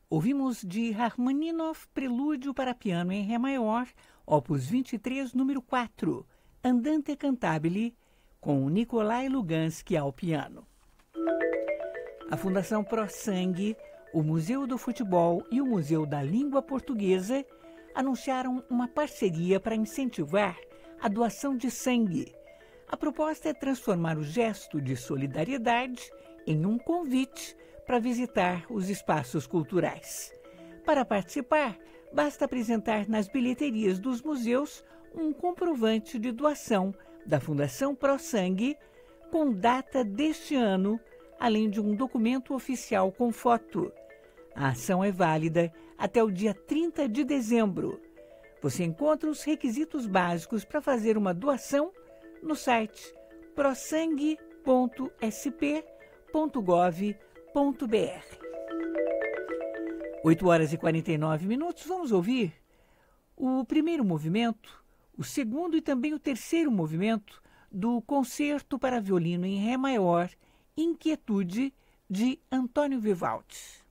Ouvimos de Rachmaninoff Prelúdio para piano em Ré maior, opus 23, número 4, Andante Cantabile, com Nikolai Lugansky ao piano. A Fundação Pro Sangue, o Museu do Futebol e o Museu da Língua Portuguesa anunciaram uma parceria para incentivar a doação de sangue. A proposta é transformar o gesto de solidariedade em um convite para visitar os espaços culturais. Para participar, basta apresentar nas bilheterias dos museus um comprovante de doação da Fundação Pro Sangue com data deste ano, além de um documento oficial com foto. A ação é válida até o dia 30 de dezembro. Você encontra os requisitos básicos para fazer uma doação no site prosangue.sp.gov.br. 8h49, vamos ouvir o primeiro movimento, o segundo e também o terceiro movimento do Concerto para Violino em Ré maior, Inquietude, de Antônio Vivaldi.